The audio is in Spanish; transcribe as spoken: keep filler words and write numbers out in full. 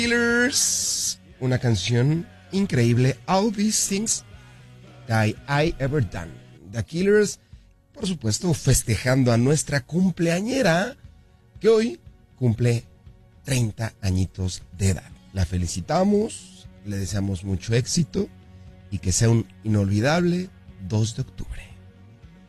Killers, una canción increíble, All These Things That I Ever Done. The Killers, por supuesto, festejando a nuestra cumpleañera, que hoy cumple treinta añitos de edad. La felicitamos, le deseamos mucho éxito y que sea un inolvidable dos de octubre.